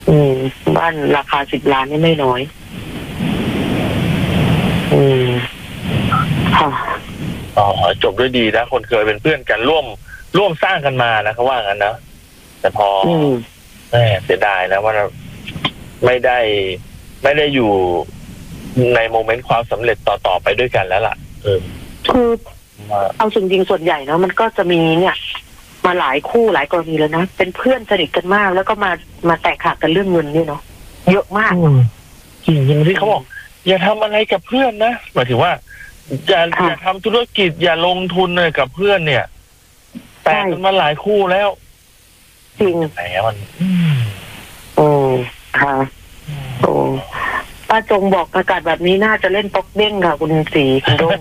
บ้านราคา10 ล้านนี่ไม่น้อยค่ะจบด้วยดีนะคนเคยเป็นเพื่อนกันร่วมสร้างกันมานะเขาว่างั้นนะแต่พอเสียดายนะว่าไม่ได้อยู่ในโมเมนต์ความสำเร็จต่อไปด้วยกันแล้วล่ะคือเอาจริงๆส่วนใหญ่เนาะมันก็จะมีเนี่ยมาหลายคู่หลายกรณีแล้วนะเป็นเพื่อนสนิทกันมากแล้วก็มาแตกหักกันเรื่องเงินนี่เนาะเยอะมากจริงอย่างที่เขาบอกอย่าทำอะไรกับเพื่อนนะหมายถึงว่าอย่าทำธุรกิจอย่าลงทุนเลยกับเพื่อนเนี่ยแตกกันมาหลายคู่แล้วจริงไหนมันค่ะป้าจงบอกอากาศแบบนี้น่าจะเล่นป๊อกเด้งค่ะคุณสีคุณดง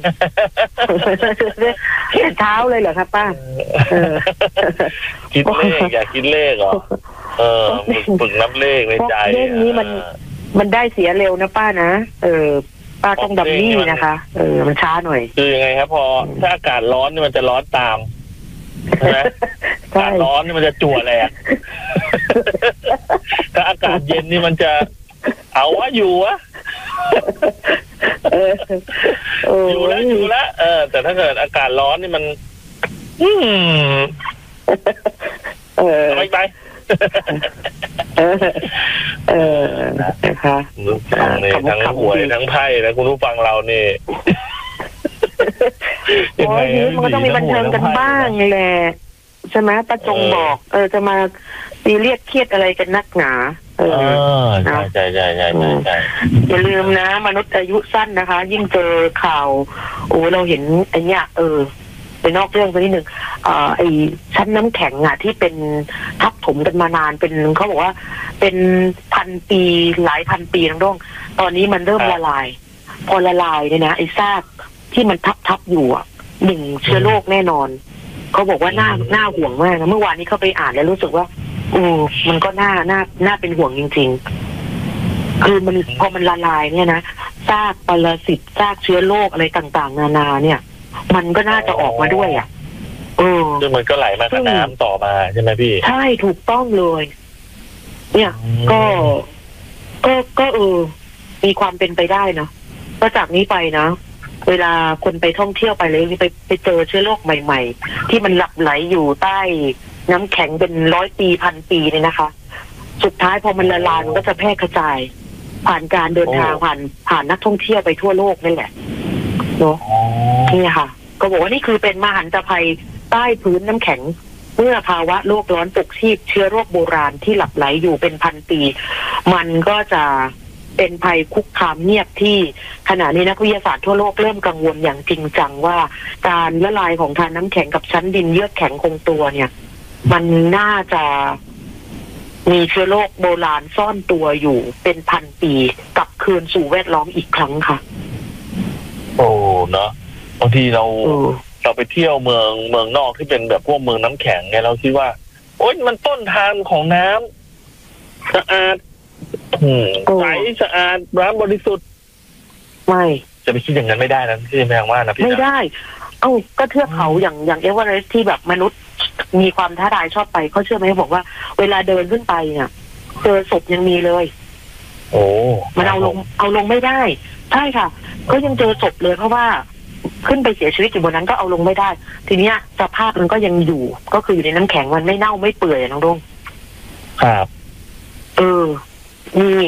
เขียนเท้าเลยเหรอครับป้าคิดเลขอยากคิดเลขเหรอฝึกนับเลขในใจป๊อกเด้งนี้มันได้เสียเร็วนะป้านะป้าต้องดับนี่นะคะมันช้าหน่อยคือยังไงครับพอถ้าอากาศร้อนนี่มันจะร้อนตามใช่ไหมอากาศร้อนนี่มันจะจั่วแหลกถ้าอากาศเย็นนี่มันจะเอาวะอยู่วะอยู่แล้วแต่ถ้าเกิดอากาศร้อนนี่มันไปนะคะทั้งหวยทั้งไพ่นะคุณผู้ฟังเรานี่มันก็ต้องมีบันเทิงกันบ้างแหละใช่ไหมป้าจงบอกจะมาซีเรียสเครียดอะไรกันนักหนาใช่อย่าลืมนะมนุษย์อายุสั้นนะคะยิ่งเจอข่าวเราเห็นไอ้เนี้ยไปนอกเรื่องไปนิดนึงไอ้ชั้นน้ำแข็งที่เป็นทับถมกันมานานเป็นเขาบอกว่าเป็น1,000 ปีหลายพันปีทั้งด้งตอนนี้มันเริ่มละลายพอละลายเนี่ยนะไอ้ซากที่มันทับอยู่1เชื้อโรคแน่นอนเขาบอกว่าน่าห่วงมากนะเมื่อวานนี้เข้าไปอ่านแล้วรู้สึกว่ามันก็น่าเป็นห่วงจริงๆคือมันพอมันละลายเนี่ยนะซากปรสิตซากเชื้อโรคอะไรต่างๆนานาเนี่ยมันก็น่าจะออกมาด้วยซึ่งมันก็ไหลมากับน้ำต่อมาใช่ไหมพี่ใช่ถูกต้องเลยเนี่ยก็มีความเป็นไปได้นะก็จากนี้ไปนะเวลาคนไปท่องเที่ยวไปเลยไปเจอเชื้อโรคใหม่ๆที่มันหลับไหลอยู่ใต้น้ำแข็งเป็น100 ปี1,000 ปีเนี่ยนะคะสุดท้ายพอมันละลายมันก็จะแพร่กระจายผ่านการเดินทางผ่านนักท่องเที่ยวไปทั่วโลกนั่นแหละเนาะนี่ค่ะก็บอกว่านี่คือเป็นมหันตภัยใต้พื้นน้ำแข็งเมื่อภาวะโลกร้อนปกชีพเชื้อโรคโบราณที่หลับไหลอยู่เป็น1,000 ปีมันก็จะเป็นภัยคุกคามเงียบที่ขณะนี้นักวิทยาศาสตร์ทั่วโลกเริ่มกังวลอย่างจริงจังว่าการละลายของทานน้ำแข็งกับชั้นดินเยือกแข็งคงตัวเนี่ยมันน่าจะมีเชื้อโรคโบราณซ่อนตัวอยู่เป็น1,000 ปีกลับคืนสู่แวดล้อมอีกครั้งค่ะเนาะบางทีเราไปเที่ยวเมืองนอกที่เป็นแบบพวกเมืองน้ำแข็งไงเราคิดว่าโอ๊ยมันต้นทางของน้ำสะอาดใสสะอาดน้ำบริสุทธิ์ไม่จะไปคิดอย่างนั้นไม่ได้นะที่แพงมากนะพี่ไม่ได้ก็เทือกเขาอย่างเอเวอเรสต์ที่แบบมนุษย์มีความท้าทายชอบไปเขาเชื่อไหมบอกว่าเวลาเดินขึ้นไปเนี่ยเจอศพยังมีเลยมันเอาลงไม่ได้ใช่ค่ะก็ยังเจอศพเลยเพราะว่าขึ้นไปเสียชีวิตอยู่บนนั้นก็เอาลงไม่ได้ทีเนี้ยสภาพมันก็ยังอยู่ก็คืออยู่ในน้ำแข็งมันไม่เน่าไม่เปื่อยน้องดงครับนี่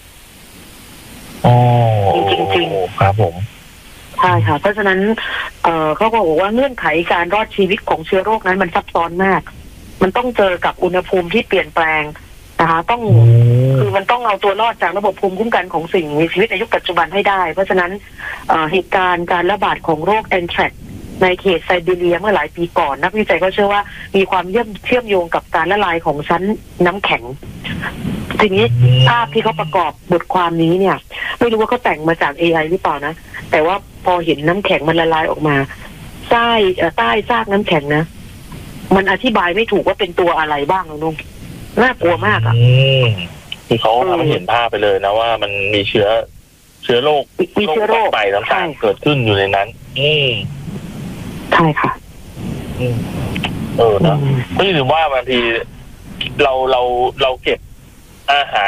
จริงครับผมใช่ค่ะเพราะฉะนั้นเขาบอกว่าเงื่อนไขการรอดชีวิตของเชื้อโรคนั้นมันซับซ้อนมากมันต้องเจอกับอุณหภูมิที่เปลี่ยนแปลงนะคะคือมันต้องเอาตัวรอดจากระบบภูมิคุ้มกันของสิ่งมีชีวิตในยุคปัจจุบันให้ได้เพราะฉะนั้นเหตุการณ์การระบาดของโรคแอนแทรกในเขตไซบีเรียเมื่อหลายปีก่อนนักวิจัยก็เชื่อว่ามีความเชื่อมโยงกับการละลายของชั้นน้ำแข็งทีนี้ภาพที่เขาประกอบบทความนี้เนี่ยไม่รู้ว่าเขาแต่งมาจาก AI หรือเปล่านะแต่ว่าพอเห็นน้ำแข็งมันละลายออกมาใต้ซากน้ำแข็งนะมันอธิบายไม่ถูกว่าเป็นตัวอะไรบ้างลุงน่ากลัวมากคือเขาทำให้เห็นภาพไปเลยนะว่ามันมีเชื้อโรคไปต่างๆเกิดขึ้นอยู่ในนั้นใช่ค่ะนะไม่ถึงว่าบางทีเราเก็บอาหาร